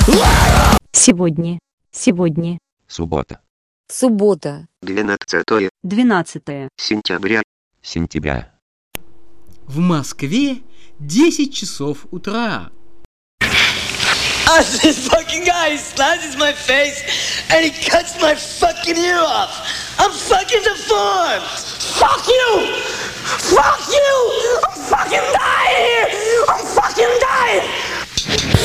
Сегодня. Сегодня. Суббота. Суббота. 12 сентября. В Москве 10 часов утра. This fucking guy slashes my face and he cuts my fucking ear off. I'm fucking deformed. Fuck you! Fuck you!